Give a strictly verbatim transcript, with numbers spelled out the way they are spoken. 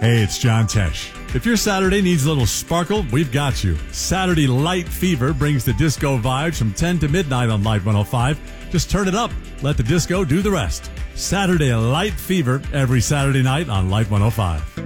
Hey, it's John Tesh. If your Saturday needs a little sparkle, we've got you. Saturday Light Fever brings the disco vibes from ten to midnight on Light one oh five. Just turn it up. Let the disco do the rest. Saturday Light Fever every Saturday night on Light one oh five.